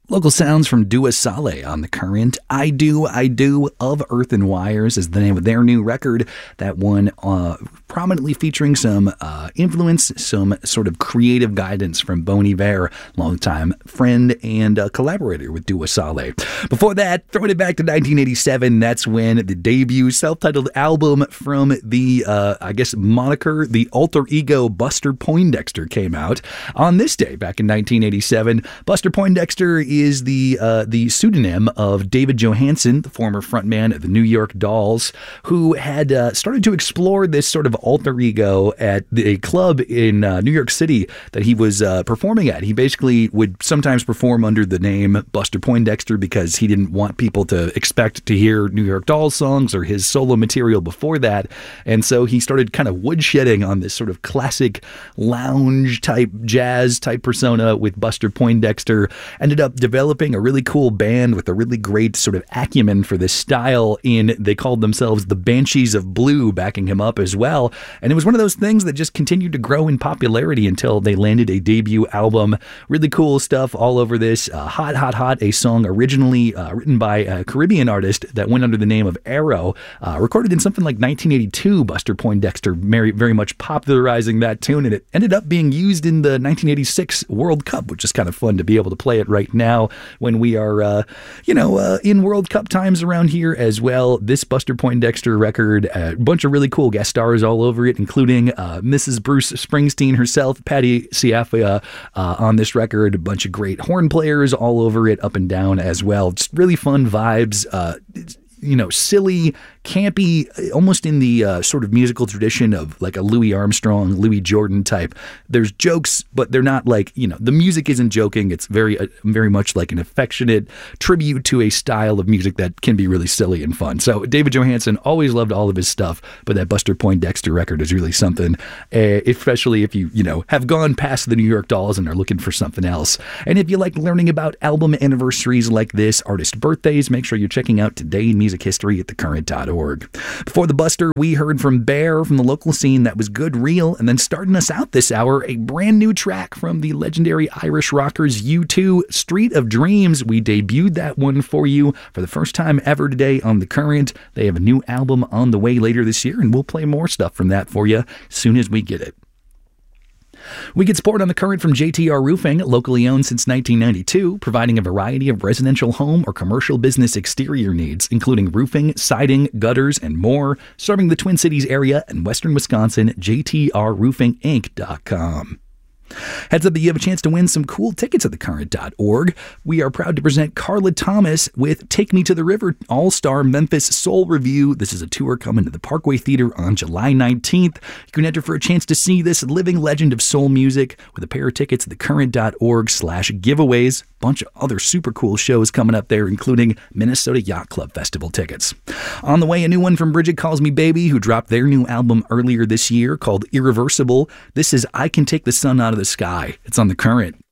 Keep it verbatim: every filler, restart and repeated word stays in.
Local sounds from Dua Saleh on The Current. I Do, I Do of Earth and Wires is the name of their new record. That one uh, prominently featuring some uh, influence, some sort of creative guidance from Bon Iver, longtime friend and uh, collaborator with Dua Saleh. Before that, throwing it back to nineteen eighty-seven, that's when the debut self-titled album from the, uh, I guess, moniker, the alter ego Buster Poindexter came out. On this day, back in nineteen eighty-seven, Buster Poindexter is the uh, the pseudonym of David Johansen, the former frontman of the New York Dolls, who had uh, started to explore this sort of alter ego at a club in uh, New York City that he was uh, performing at. He basically would sometimes perform under the name Buster Poindexter because he didn't want people to expect to hear New York Dolls songs or his solo material before that. And so he started kind of woodshedding on this sort of classic lounge type, jazz type persona with Buster Poindexter. Ended up developing a really cool band with a really great sort of acumen for this style in, they called themselves the Banshees of Blue, backing him up as well. And it was one of those things that just continued to grow in popularity until they landed a debut album. Really cool stuff all over this. Uh, Hot, Hot, Hot, a song originally uh, written by a Caribbean artist that went under the name of Arrow, uh, recorded in something like nineteen eighty-two. Buster Poindexter very, very much popularizing that tune, and it ended up being used in the nineteen eighty-six World Cup, which is kind of fun to be able to play it right now when we are, uh, you know, uh, in World Cup times around here as well. This Buster Poindexter record, a bunch of really cool guest stars all over it, including uh, Missus Bruce Springsteen herself, Patti Siafia uh, on this record, a bunch of great horn players all over it, up and down as well. Just really fun vibes. Uh, you know, silly, campy, almost in the uh, sort of musical tradition of like a Louis Armstrong, Louis Jordan type. There's jokes, but they're not like, you know, the music isn't joking. It's very, uh, very much like an affectionate tribute to a style of music that can be really silly and fun. So David Johansen, always loved all of his stuff, but that Buster Poindexter record is really something, uh, especially if you, you know, have gone past the New York Dolls and are looking for something else. And if you like learning about album anniversaries like this, artist birthdays, make sure you're checking out Today in Music History at the current dot org. Before the Buster, we heard from Bear from the local scene. That was Good Real. And then starting us out this hour, a brand new track from the legendary Irish rockers U two, Street of Dreams. We debuted that one for you for the first time ever today on The Current. They have a new album on the way later this year, and we'll play more stuff from that for you as soon as we get it. We get support on The Current from J T R Roofing, locally owned since nineteen ninety-two, providing a variety of residential home or commercial business exterior needs, including roofing, siding, gutters, and more. Serving the Twin Cities area and western Wisconsin, J T R roofing inc dot com. Heads up that you have a chance to win some cool tickets at the current dot org. We are proud to present Carla Thomas with Take Me to the River All-Star Memphis Soul Review. This is a tour coming to the Parkway Theater on July nineteenth. You can enter for a chance to see this living legend of soul music with a pair of tickets at the current dot org slash giveaways. Bunch of other super cool shows coming up there, including Minnesota Yacht Club Festival tickets. On the way, a new one from Bridget Calls Me Baby, who dropped their new album earlier this year called Irreversible. This is I Can Take the Sun Out of the Sky. It's on The Current.